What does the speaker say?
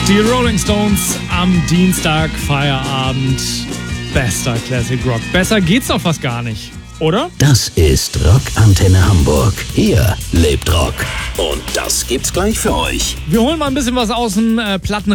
Die Rolling Stones am Dienstag, Feierabend. Bester Classic Rock. Besser geht's doch fast gar nicht, oder? Das ist Rockantenne Hamburg. Hier lebt Rock. Und das gibt's gleich für euch. Wir holen mal ein bisschen was aus dem